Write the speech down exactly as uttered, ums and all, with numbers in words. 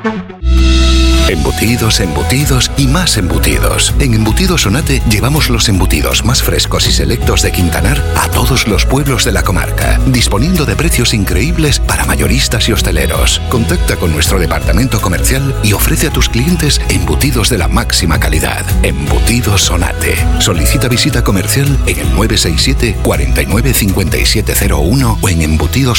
Embutidos, embutidos y más embutidos. En Embutidos Sonate llevamos los embutidos más frescos y selectos de Quintanar a todos los pueblos de la comarca, disponiendo de precios increíbles para mayoristas y hosteleros. Contacta con nuestro departamento comercial y ofrece a tus clientes embutidos de la máxima calidad. Embutidos Sonate. Solicita visita comercial en el nueve seis siete, cuarenta y nueve, cincuenta y siete cero uno o en embutidos